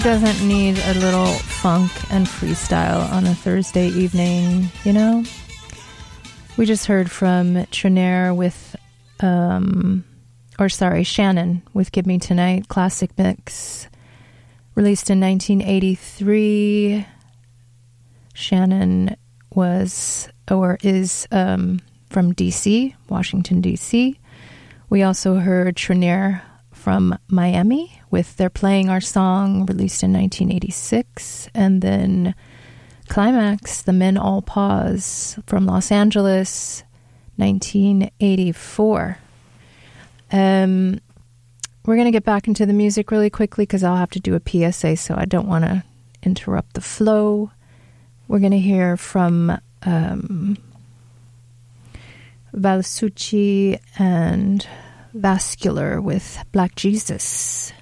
Doesn't need a little funk and freestyle on a Thursday evening, you know? We just heard from Trinaire with, Shannon with Give Me Tonight, classic mix, released in 1983. Shannon is from D.C., Washington, D.C. We also heard Trinaire from Miami with They're Playing Our Song, released in 1986. And then Climax, The Men All Pause, from Los Angeles, 1984. We're going to get back into the music really quickly because I'll have to do a PSA, so I don't want to interrupt the flow. We're going to hear from Valsucci and Vascular with Black Jesus.